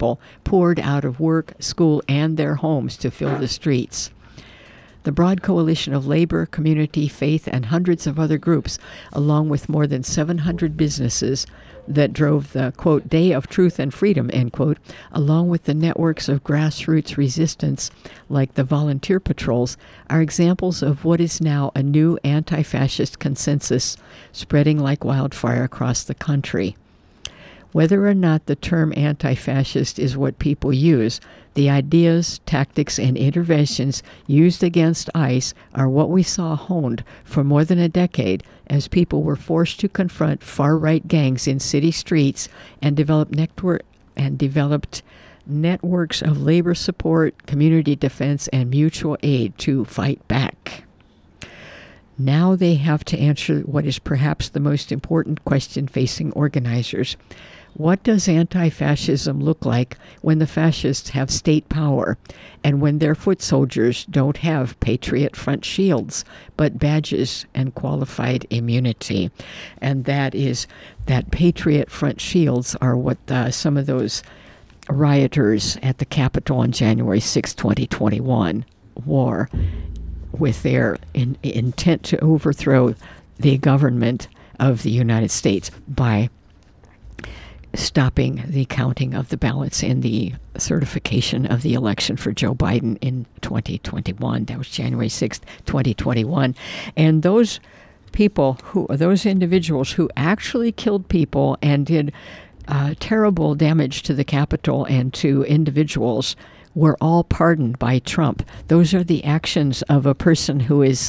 people poured out of work, school, and their homes to fill the streets. The broad coalition of labor, community, faith, and hundreds of other groups, along with more than 700 businesses that drove the, quote, Day of Truth and Freedom, end quote, along with the networks of grassroots resistance like the volunteer patrols, are examples of what is now a new anti-fascist consensus spreading like wildfire across the country. Whether or not the term anti-fascist is what people use, the ideas, tactics, and interventions used against ICE are what we saw honed for more than a decade as people were forced to confront far-right gangs in city streets and developed networks of labor support, community defense, and mutual aid to fight back. Now they have to answer what is perhaps the most important question facing organizers. What does anti-fascism look like when the fascists have state power and when their foot soldiers don't have Patriot Front shields, but badges and qualified immunity? And that Patriot Front shields are what some of those rioters at the Capitol on January 6, 2021 wore, with their intent to overthrow the government of the United States by stopping the counting of the ballots in the certification of the election for Joe Biden in 2021. That was January 6th, 2021. And those individuals who actually killed people and did terrible damage to the Capitol and to individuals were all pardoned by Trump. Those are the actions of a person who is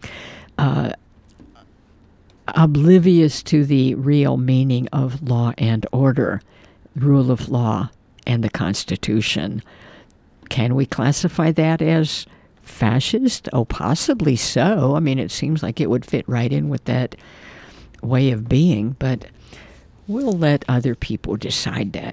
oblivious to the real meaning of law and order, rule of law, and the Constitution. Can we classify that as fascist? Oh, possibly so. I mean, it seems like it would fit right in with that way of being, but we'll let other people decide that.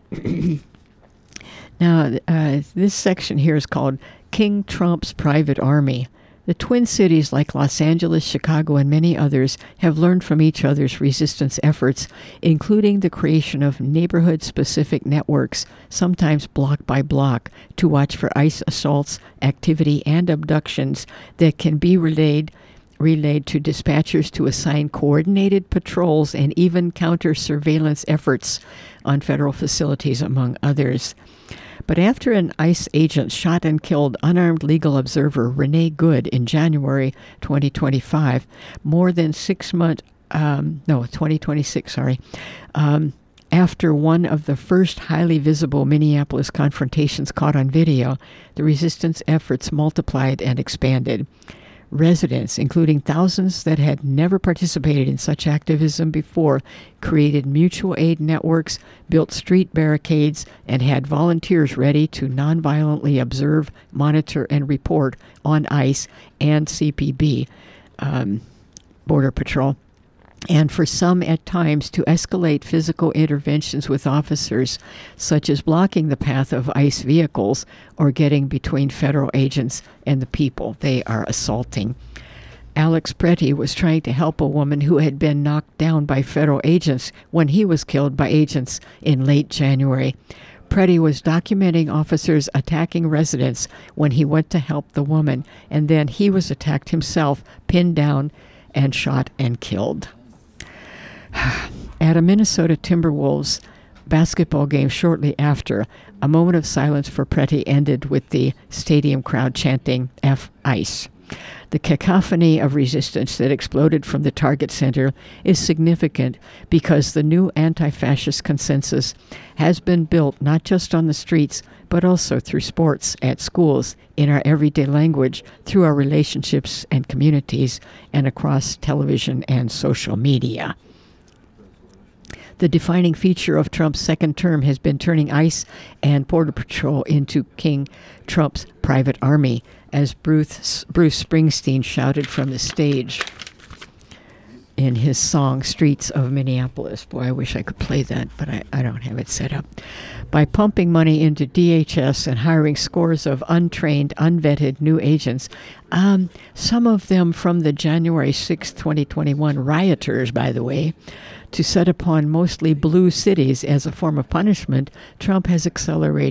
Now, this section here is called King Trump's Private Army. The Twin Cities like Los Angeles, Chicago, and many others have learned from each other's resistance efforts, including the creation of neighborhood-specific networks, sometimes block by block, to watch for ICE assaults, activity, and abductions that can be relayed to dispatchers to assign coordinated patrols and even counter-surveillance efforts on federal facilities, among others. But after an ICE agent shot and killed unarmed legal observer Renee Good in January 2025, more than 6 months, 2026, after one of the first highly visible Minneapolis confrontations caught on video, the resistance efforts multiplied and expanded. Residents, including thousands that had never participated in such activism before, created mutual aid networks, built street barricades, and had volunteers ready to nonviolently observe, monitor, and report on ICE and CPB, Border Patrol, and for some at times to escalate physical interventions with officers, such as blocking the path of ICE vehicles or getting between federal agents and the people they are assaulting. Alex Pretty was trying to help a woman who had been knocked down by federal agents when he was killed by agents in late January. Pretty was documenting officers attacking residents when he went to help the woman, and then he was attacked himself, pinned down, and shot and killed. At a Minnesota Timberwolves basketball game shortly after, a moment of silence for Pretty ended with the stadium crowd chanting F ICE. The cacophony of resistance that exploded from the Target Center is significant because the new anti-fascist consensus has been built not just on the streets, but also through sports, at schools, in our everyday language, through our relationships and communities, and across television and social media. The defining feature of Trump's second term has been turning ICE and Border Patrol into King Trump's private army, as Bruce Springsteen shouted from the stage in his song Streets of Minneapolis. Boy, I wish I could play that, but I don't have it set up. By pumping money into DHS and hiring scores of untrained, unvetted new agents, some of them from the January 6, 2021 rioters, by the way, to set upon mostly blue cities as a form of punishment, Trump has accelerated